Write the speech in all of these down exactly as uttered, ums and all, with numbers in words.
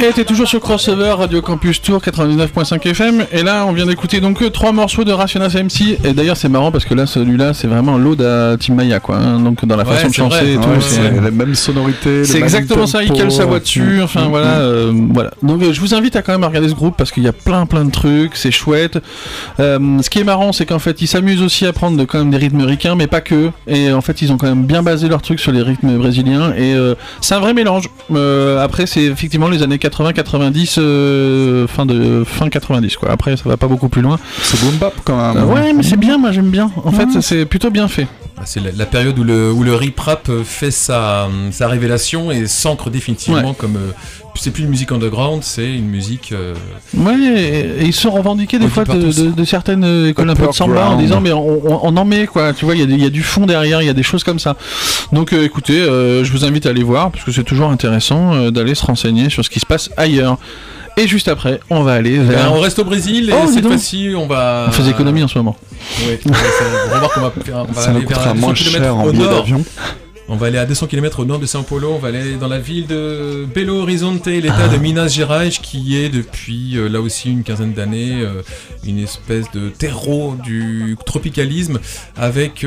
t'es toujours sur Crossover, Radio Campus Tour quatre-vingt-dix-neuf virgule cinq F M. Et là, on vient d'écouter donc trois morceaux de Rationas M C. Et d'ailleurs, c'est marrant parce que là, celui-là, c'est vraiment l'ode à Tim Maya, quoi. Hein, donc dans la façon ouais, de chanter vrai. et tout. Ouais, c'est c'est la même sonorité. C'est exactement ça. Il cale sa voiture. Enfin mmh. voilà, euh, voilà. Donc euh, je vous invite à quand même à regarder ce groupe parce qu'il y a plein, plein de trucs. C'est chouette. Euh, ce qui est marrant, c'est qu'en fait, ils s'amusent aussi à prendre de, quand même des rythmes ricains, mais pas que. Et en fait, ils ont quand même bien basé leur truc sur les rythmes brésiliens. Et euh, c'est un vrai mélange. Euh, après, c'est effectivement les années quatre-vingts quatre-vingt-dix, euh, fin de fin quatre-vingt-dix quoi. Après, ça va pas beaucoup plus loin. C'est boom bap quand même. Euh, ouais, mais c'est bien, moi j'aime bien. En mmh. fait, c'est plutôt bien fait. C'est la, la période où le, où le rip rap fait sa, sa révélation et s'ancre définitivement ouais. comme. Euh, c'est plus une musique underground, c'est une musique. Euh... Ouais, et, et ils se sont revendiqués des fois de, de, de certaines écoles un peu de samba en disant mais on, on, on en met quoi, tu vois, il y, y a du fond derrière, il y a des choses comme ça. Donc euh, écoutez, euh, je vous invite à aller voir parce que c'est toujours intéressant euh, d'aller se renseigner sur ce qui se passe ailleurs. Et juste après, on va aller vers. Ben, on reste au Brésil et oh, cette fois-ci, on va. On fait des économies en ce moment. Oui, on va voir qu'on va, on va ça aller vers moins cher en billet d'avion. On va aller à deux cents kilomètres au nord de São Paulo, on va aller dans la ville de Belo Horizonte, l'état ah. de Minas Gerais, qui est depuis euh, là aussi une quinzaine d'années euh, une espèce de terreau du tropicalisme avec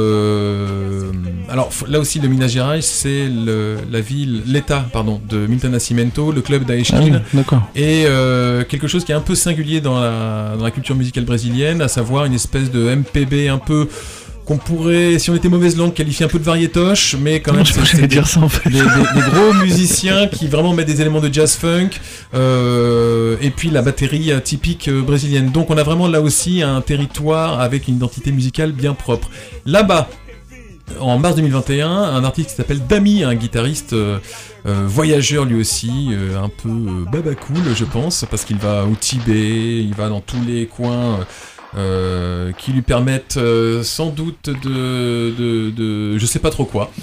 euh, alors là aussi le Minas Gerais, c'est le, la ville, l'état pardon de Milton Nascimento, le club d'Aesquim, ah oui, et euh, quelque chose qui est un peu singulier dans la, dans la culture musicale brésilienne, à savoir une espèce de M P B un peu qu'on pourrait, si on était mauvaise langue, qualifier un peu de variétoche, mais quand même c'est, c'est, dire ça, en fait. des, des, des gros musiciens qui vraiment mettent des éléments de jazz funk euh, et puis la batterie typique euh, brésilienne. Donc on a vraiment là aussi un territoire avec une identité musicale bien propre. Là-bas, en mars deux mille vingt et un, un artiste qui s'appelle Dami, un guitariste euh, euh, voyageur lui aussi, euh, un peu euh, baba cool je pense, parce qu'il va au Tibet, il va dans tous les coins... Euh, Euh, qui lui permettent euh, sans doute de, de, de je sais pas trop quoi.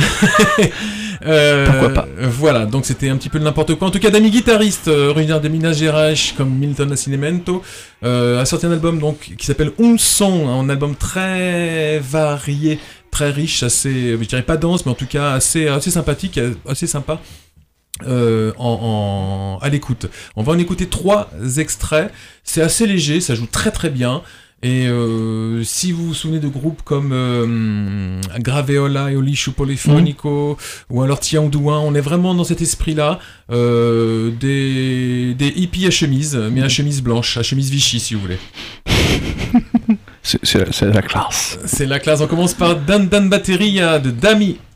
euh, Pourquoi pas. Voilà, donc c'était un petit peu de n'importe quoi. En tout cas, d'amis guitaristes euh, originaires de Minas Gerais comme Milton Nascimento euh, a sorti un album donc qui s'appelle Un Son, un album très varié, très riche, assez, je dirais pas dense, mais en tout cas assez, assez sympathique, assez sympa. Euh, en, en, à l'écoute. On va en écouter trois extraits. C'est assez léger, ça joue très très bien. Et euh, si vous vous souvenez de groupes comme euh, Graveola et Lixo Polifónico mmh. ou alors Tiandouin, on est vraiment dans cet esprit-là. Euh, des, des hippies à chemise, mais à chemise blanche, à chemise Vichy si vous voulez. c'est, c'est, c'est la classe. C'est la classe. On commence par Dan Dan Bateria de Dami.